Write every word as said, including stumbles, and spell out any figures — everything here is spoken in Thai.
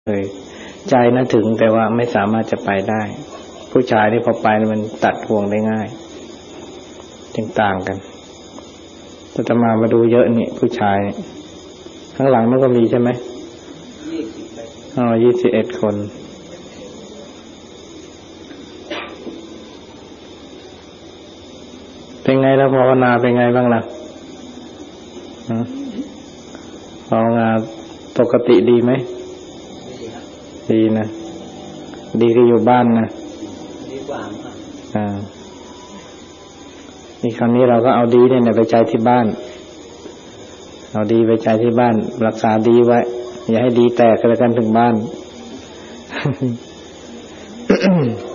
เลยใจนะถึงแต่ว่าไม่สามารถจะไปได้ผู้ชายนี่พอไปมันตัดห่วงได้ง่ายจึงต่างกันแต่จะมามาดูเยอะนี่ผู้ชายข้างหลังมันก็มีใช่ไหมอ๋อยี่สิบเอ็ดคนเป็นไงแล้วภาวนาเป็นไงบ้างล่ะภาวนาปกติดีไหมดีนะดีก็อยู่บ้านนะดีกว่าอ่านี่คราวนี้เราก็เอาดีเนี่ยไปใจที่บ้านเอาดีไปใจที่บ้านรักษาดีไว้อย่าให้ดีแตกกันแล้วกันถึงบ้าน